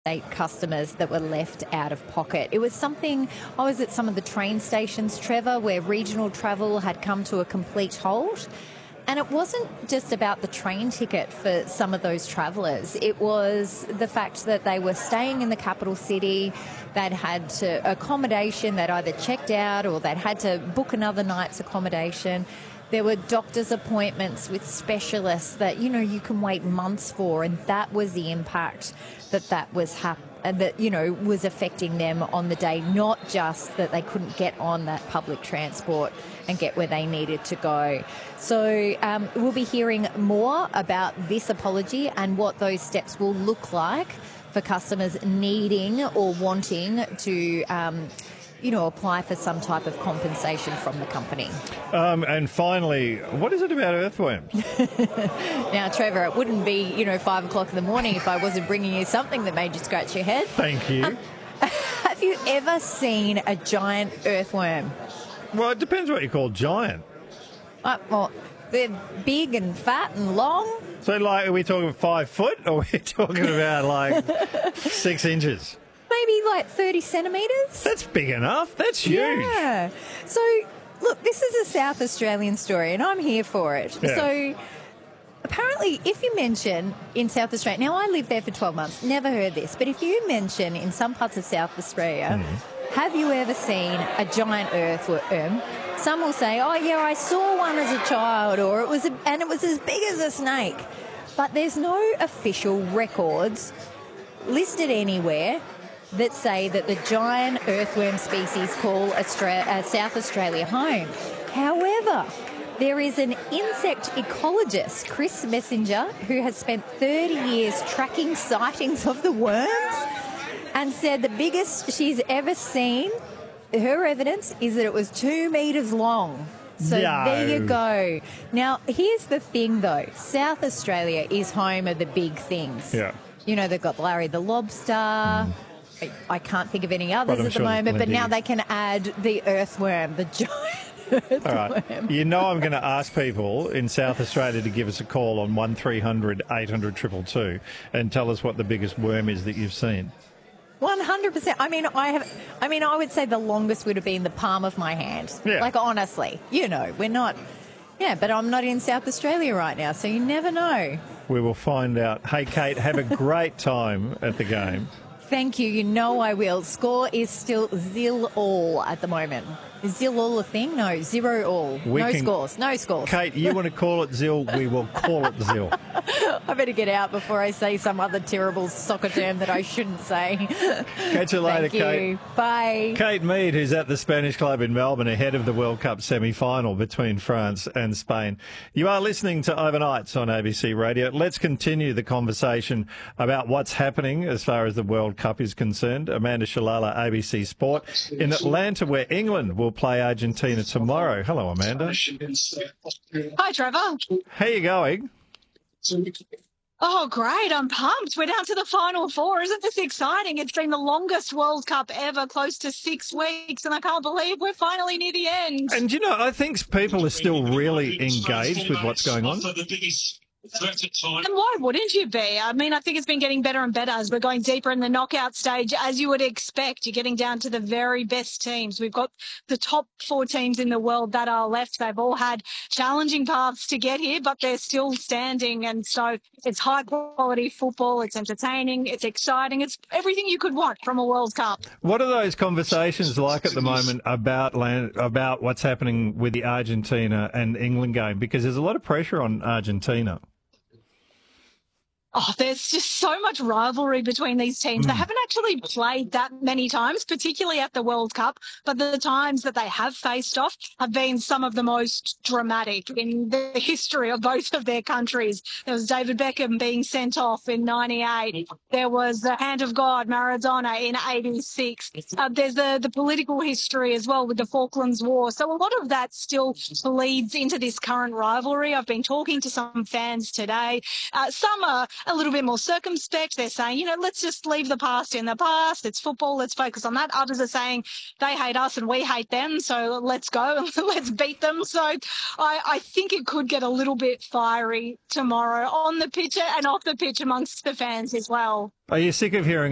customers that were left out of pocket. It was something, I was at some of the train stations, Trevor, where regional travel had come to a complete halt. And it wasn't just about the train ticket for some of those travellers. It was the fact that they were staying in the capital city, they'd had to accommodation, they'd either checked out or they'd had to book another night's accommodation. There were doctor's appointments with specialists that, you can wait months for, and that was the impact that was was affecting them on the day, not just that they couldn't get on that public transport and get where they needed to go. So we'll be hearing more about this apology and what those steps will look like for customers needing or wanting to apply for some type of compensation from the company. And finally, what is it about earthworms? Now, Trevor, it wouldn't be, 5 o'clock in the morning if I wasn't bringing you something that made you scratch your head. Thank you. Have you ever seen a giant earthworm? Well, it depends what you call giant. Well, they're big and fat and long. So, are we talking 5 foot, or are we talking about, 6 inches? Maybe 30 centimetres. That's big enough. That's huge. Yeah. So, look, this is a South Australian story, and I'm here for it. Yeah. So, apparently, if you mention in South Australia, now I lived there for 12 months, never heard this, but if you mention in some parts of South Australia, have you ever seen a giant earthworm? Some will say, oh, yeah, I saw one as a child, or it was as big as a snake. But there's no official records listed anywhere that say that the giant earthworm species call South Australia home. However, there is an insect ecologist, Chris Messenger, who has spent 30 years tracking sightings of the worms and said the biggest she's ever seen, her evidence is that it was 2 metres long. So There you go. Now, here's the thing, though. South Australia is home of the big things. Yeah. They've got Larry the Lobster. I can't think of any others at the moment, but now they can add the earthworm, the giant earthworm. All right. I'm going to ask people in South Australia to give us a call on 1300 800 222 and tell us what the biggest worm is that you've seen. 100%. I would say the longest would have been the palm of my hand. Yeah. Honestly, we're not. Yeah, but I'm not in South Australia right now, so you never know. We will find out. Hey, Kate, have a great time at the game. Thank you. I will. Score is still 0-all at the moment. Is 0-all a thing? No, 0-all. No scores. Kate, you want to call it Zil? We will call it Zil. I better get out before I say some other terrible soccer term that I shouldn't say. Catch you later, Kate. Bye. Kate Mead, who's at the Spanish Club in Melbourne ahead of the World Cup semi-final between France and Spain. You are listening to Overnights on ABC Radio. Let's continue the conversation about what's happening as far as the World Cup is concerned. Amanda Shalala, ABC Sport, in Atlanta, where England will play Argentina tomorrow. Hello, Amanda. Hi, Trevor. How you going? Oh, great. I'm pumped. We're down to the final four. Isn't this exciting? It's been the longest World Cup ever, close to 6 weeks, and I can't believe we're finally near the end. And, I think people are still really engaged with what's going on. And why wouldn't you be? I think it's been getting better and better as we're going deeper in the knockout stage. As you would expect, you're getting down to the very best teams. We've got the top 4 teams in the world that are left. They've all had challenging paths to get here, but they're still standing. And so it's high-quality football. It's entertaining. It's exciting. It's everything you could want from a World Cup. What are those conversations like at the moment about what's happening with the Argentina and England game? Because there's a lot of pressure on Argentina. Oh, there's just so much rivalry between these teams. They haven't actually played that many times, particularly at the World Cup, but the times that they have faced off have been some of the most dramatic in the history of both of their countries. There was David Beckham being sent off in 98. There was the hand of God, Maradona, in 86. There's the political history as well with the Falklands War. So a lot of that still bleeds into this current rivalry. I've been talking to some fans today. Some are a little bit more circumspect. They're saying, let's just leave the past in the past. It's football. Let's focus on that. Others are saying they hate us and we hate them. So let's go and let's beat them. So I think it could get a little bit fiery tomorrow on the pitch and off the pitch amongst the fans as well. Are you sick of hearing